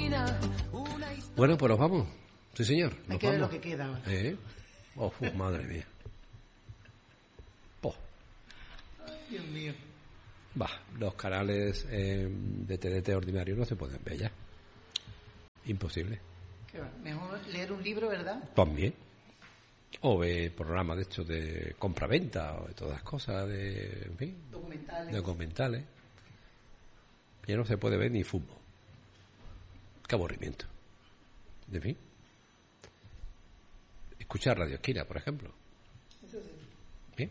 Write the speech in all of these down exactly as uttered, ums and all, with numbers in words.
Bueno, pues nos vamos. Sí, señor. Hay Nos que ver vamos. lo que queda ahora. ¿Eh? Oh, uf, madre mía. Oh. Ay, Dios mío. Va, los canales eh, de T D T ordinario no se pueden ver ya. Imposible. ¿Qué va? Mejor leer un libro, ¿verdad? También. O ver programas de estos de compra-venta o de todas las cosas, de, en fin, Documentales. documentales. Ya no se puede ver ni fútbol. Qué aburrimiento. En fin. Escuchar Radio Esquina, por ejemplo. Eso sí. Bien.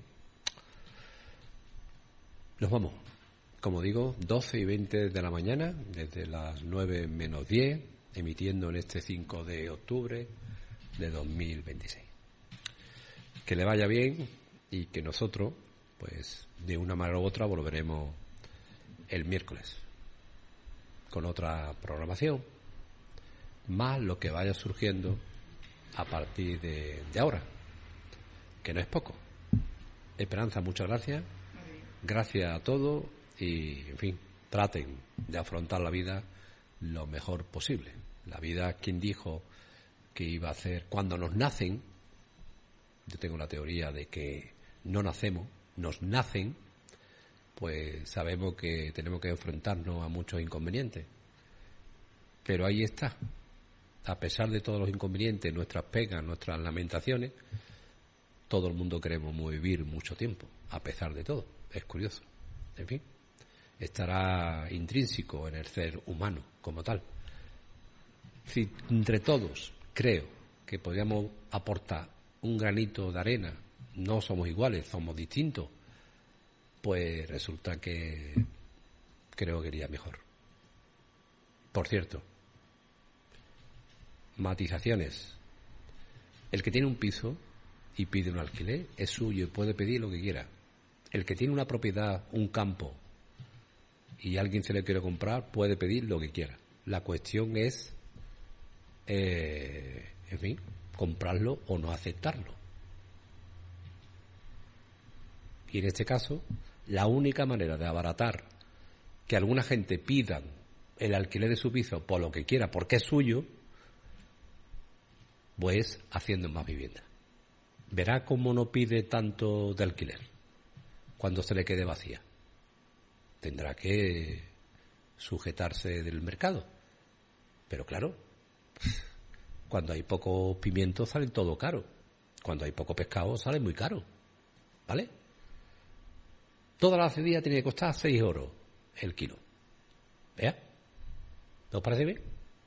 Nos vamos. Como digo, doce y veinte de la mañana, desde las nueve menos diez, emitiendo en este cinco de octubre de dos mil veintiséis. Que le vaya bien y que nosotros, pues, de una manera u otra volveremos el miércoles con otra programación, más lo que vaya surgiendo a partir de, de ahora, que no es poco. Esperanza, muchas gracias. Gracias a todos y, en fin, traten de afrontar la vida lo mejor posible. La vida, quien dijo que iba a hacer cuando nos nacen, yo tengo la teoría de que no nacemos, nos nacen, pues sabemos que tenemos que enfrentarnos a muchos inconvenientes. Pero ahí está. A pesar de todos los inconvenientes, nuestras pegas, nuestras lamentaciones, todo el mundo queremos vivir mucho tiempo, a pesar de todo. Es curioso. En fin, estará intrínseco en el ser humano como tal. Si entre todos creo que podríamos aportar un granito de arena, no somos iguales, somos distintos, pues resulta que creo que iría mejor. Por cierto, matizaciones. El que tiene un piso y pide un alquiler es suyo y puede pedir lo que quiera. El que tiene una propiedad, un campo, y alguien se le quiere comprar, puede pedir lo que quiera. La cuestión es, eh, en fin, comprarlo o no aceptarlo. Y en este caso, la única manera de abaratar que alguna gente pidan el alquiler de su piso por lo que quiera, porque es suyo, pues haciendo más vivienda. Verá cómo no pide tanto de alquiler cuando se le quede vacía. Tendrá que sujetarse del mercado. Pero claro, cuando hay poco pimiento sale todo caro. Cuando hay poco pescado sale muy caro. ¿Vale? Toda la cedilla tiene que costar seis euros el kilo. ¿Vea? ¿No os parece bien?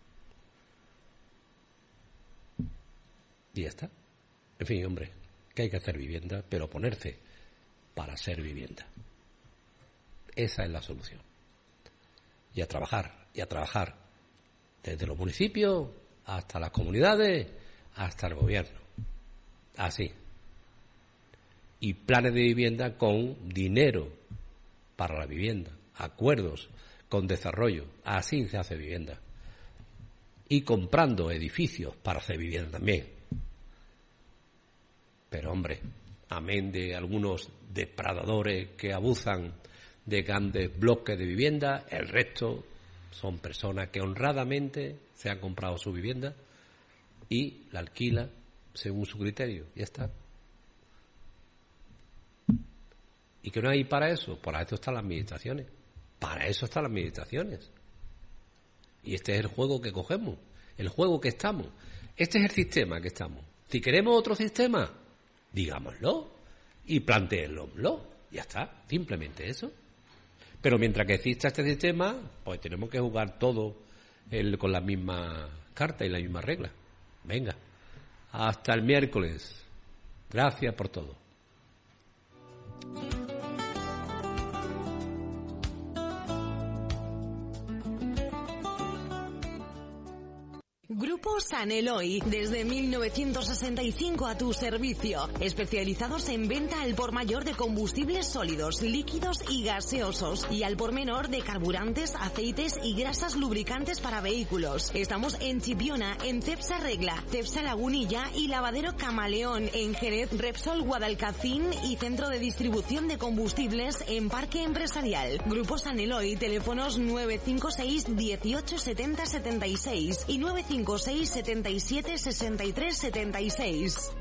Y ya está. En fin, hombre, que hay que hacer vivienda, pero ponerse para ser vivienda. Esa es la solución. Y a trabajar, y a trabajar. Desde los municipios hasta las comunidades, hasta el gobierno. Así. Y planes de vivienda con dinero para la vivienda. Acuerdos con desarrollo. Así se hace vivienda. Y comprando edificios para hacer vivienda también. Pero hombre, amén de algunos depredadores que abusan de grandes bloques de vivienda, el resto son personas que honradamente se han comprado su vivienda y la alquila según su criterio. Ya está. ¿Y que no hay para eso? Para eso están las administraciones. Para eso están las administraciones. Y este es el juego que cogemos, el juego que estamos. Este es el sistema que estamos. Si queremos otro sistema, digámoslo y planteémoslo. Ya está, simplemente eso. Pero mientras que exista este sistema, pues tenemos que jugar todo el, con la misma carta y la misma regla. Venga, hasta el miércoles. Gracias por todo. Grupo San Eloy, desde mil novecientos sesenta y cinco a tu servicio, especializados en venta al por mayor de combustibles sólidos, líquidos y gaseosos, y al por menor de carburantes, aceites y grasas lubricantes para vehículos. Estamos en Chipiona, en Cepsa Regla, Cepsa Lagunilla y Lavadero Camaleón, en Jerez, Repsol Guadalcacín y Centro de Distribución de Combustibles en Parque Empresarial. Grupo San Eloy, teléfonos nueve cinco seis dieciocho setenta setenta y seis y nueve cinco seis setenta y siete sesenta y tres setenta y seis.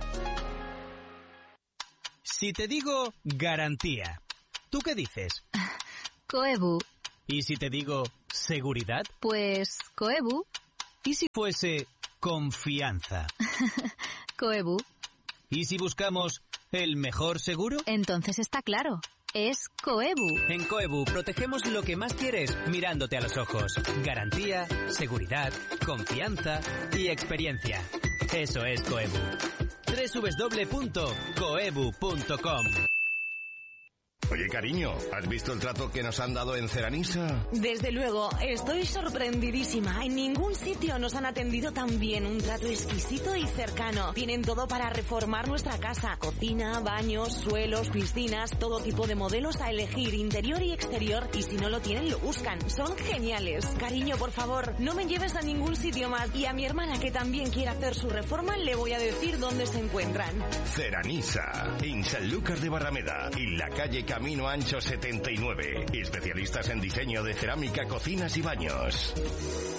Si te digo garantía, ¿tú qué dices? Coebu. ¿Y si te digo seguridad? Pues Coebu. ¿Y si fuese confianza? Coebu. ¿Y si buscamos el mejor seguro? Entonces está claro. Es Coebu. En Coebu protegemos lo que más quieres mirándote a los ojos. Garantía, seguridad, confianza y experiencia. Eso es Coebu. doble u doble u doble u punto coebu punto com. Oye, cariño, ¿has visto el trato que nos han dado en Ceranisa? Desde luego, estoy sorprendidísima. En ningún sitio nos han atendido tan bien. Un trato exquisito y cercano. Tienen todo para reformar nuestra casa. Cocina, baños, suelos, piscinas, todo tipo de modelos a elegir, interior y exterior. Y si no lo tienen, lo buscan. Son geniales. Cariño, por favor, no me lleves a ningún sitio más. Y a mi hermana, que también quiere hacer su reforma, le voy a decir dónde se encuentran. Ceranisa, en Sanlúcar de Barrameda, en la calle Camino Ancho setenta y nueve. Especialistas en diseño de cerámica, cocinas y baños.